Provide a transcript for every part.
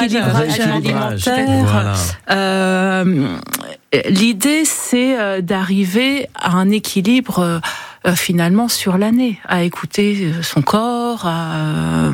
rééquilibrage alimentaire. Voilà. L'idée, c'est d'arriver à un équilibre finalement sur l'année, à écouter son corps, à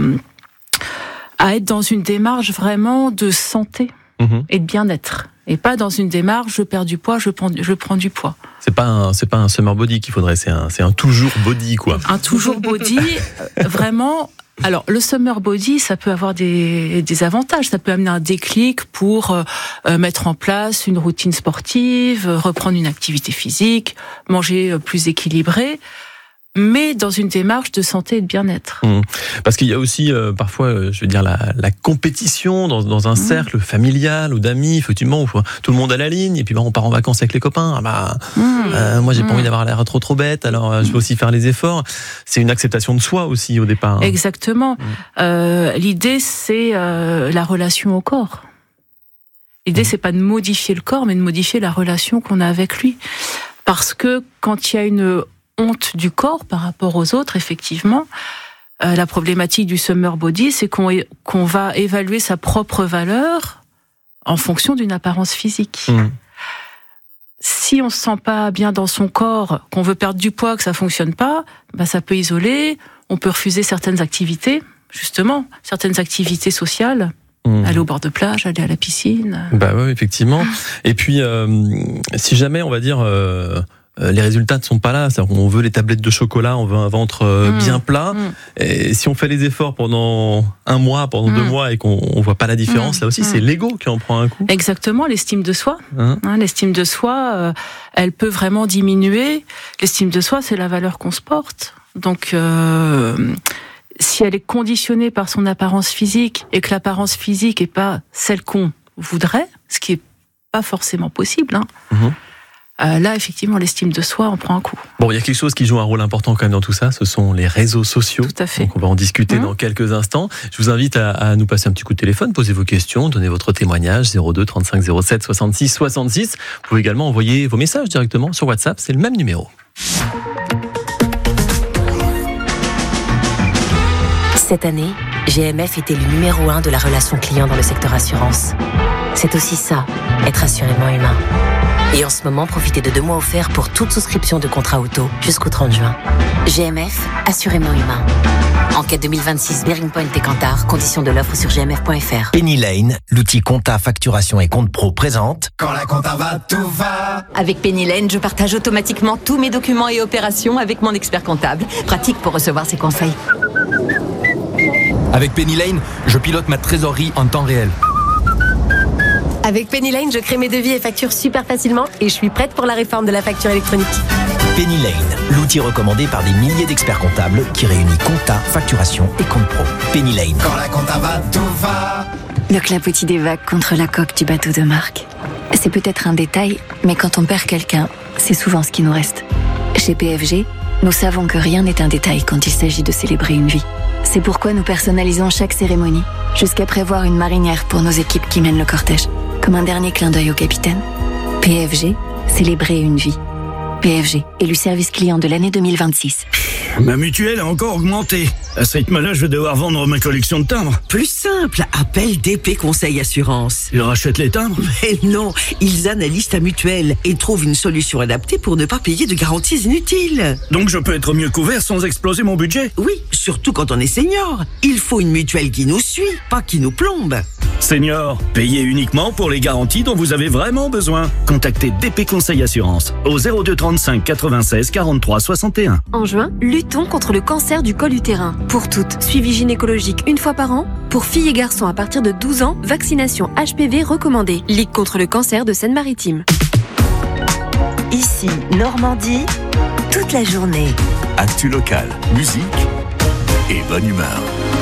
être dans une démarche vraiment de santé et de bien-être. Et pas dans une démarche, je perds du poids, je prends du poids. C'est pas un summer body qu'il faudrait, c'est un toujours body, quoi. Un toujours body, vraiment. Alors, le summer body, ça peut avoir des avantages. Ça peut amener un déclic pour mettre en place une routine sportive, reprendre une activité physique, manger plus équilibré, mais dans une démarche de santé et de bien-être. Parce qu'il y a aussi parfois, je veux dire, la compétition dans un cercle familial ou d'amis, effectivement, où tout le monde a la ligne, et puis on part en vacances avec les copains. Moi, j'ai pas envie d'avoir l'air trop bête, alors je vais aussi faire les efforts. C'est une acceptation de soi aussi au départ. Exactement. L'idée, c'est la relation au corps. L'idée, c'est pas de modifier le corps, mais de modifier la relation qu'on a avec lui. Parce que quand il y a une honte du corps par rapport aux autres, effectivement, la problématique du summer body, c'est qu'on va évaluer sa propre valeur en fonction d'une apparence physique. Si on se sent pas bien dans son corps, qu'on veut perdre du poids, que ça fonctionne pas, ça peut isoler, on peut refuser certaines activités, justement, certaines activités sociales. Aller au bord de plage, aller à la piscine. Oui, effectivement. Et puis, si jamais, on va dire, les résultats ne sont pas là, c'est-à-dire qu'on veut les tablettes de chocolat, on veut un ventre bien plat, et si on fait les efforts pendant 1 mois, pendant 2 mois, et qu'on voit pas la différence, là aussi, c'est l'ego qui en prend un coup. Exactement, l'estime de soi. L'estime de soi, elle peut vraiment diminuer. L'estime de soi, c'est la valeur qu'on se porte. Donc, si elle est conditionnée par son apparence physique, et que l'apparence physique est pas celle qu'on voudrait, ce qui est pas forcément possible, là, effectivement, l'estime de soi en prend un coup. Bon, il y a quelque chose qui joue un rôle important quand même dans tout ça, ce sont les réseaux sociaux. Tout à fait. Donc on va en discuter dans quelques instants. Je vous invite à nous passer un petit coup de téléphone, poser vos questions, donner votre témoignage, 02 35 07 66 66. Vous pouvez également envoyer vos messages directement sur WhatsApp, c'est le même numéro. Cette année, GMF est élu numéro 1 de la relation client dans le secteur assurance. C'est aussi ça, être assurément humain. Et en ce moment, profitez de 2 mois offerts pour toute souscription de contrat auto jusqu'au 30 juin. GMF, assurément humain. Enquête 2026, Bearing Point et Kantar, conditions de l'offre sur gmf.fr. Penny Lane, l'outil compta, facturation et compte pro présente. Quand la compta va, tout va. Avec Penny Lane, je partage automatiquement tous mes documents et opérations avec mon expert comptable. Pratique pour recevoir ses conseils. Avec Penny Lane, je pilote ma trésorerie en temps réel. Avec Penny Lane, je crée mes devis et factures super facilement et je suis prête pour la réforme de la facture électronique. Penny Lane, l'outil recommandé par des milliers d'experts comptables qui réunit compta, facturation et compte pro. Penny Lane. Quand la compta va, tout va. Le clapotis des vagues contre la coque du bateau de Marc. C'est peut-être un détail, mais quand on perd quelqu'un, c'est souvent ce qui nous reste. Chez PFG, nous savons que rien n'est un détail quand il s'agit de célébrer une vie. C'est pourquoi nous personnalisons chaque cérémonie, jusqu'à prévoir une marinière pour nos équipes qui mènent le cortège. Comme un dernier clin d'œil au capitaine. PFG, célébrer une vie. PFG, élu service client de l'année 2026. Ma mutuelle a encore augmenté. À ce rythme-là, je vais devoir vendre ma collection de timbres. Plus simple, appelle DP Conseil Assurance. Ils rachètent les timbres? Mais non, ils analysent ta mutuelle et trouvent une solution adaptée pour ne pas payer de garanties inutiles. Donc je peux être mieux couvert sans exploser mon budget? Oui, surtout quand on est senior. Il faut une mutuelle qui nous suit, pas qui nous plombe. Senior, payez uniquement pour les garanties dont vous avez vraiment besoin. Contactez DP Conseil Assurance au 02 35 96 43 61. En juin, luttons contre le cancer du col utérin. Pour toutes, suivi gynécologique 1 fois par an. Pour filles et garçons à partir de 12 ans, vaccination HPV recommandée. Ligue contre le cancer de Seine-Maritime. Ici, Normandie, toute la journée. Actu local, musique et bonne humeur.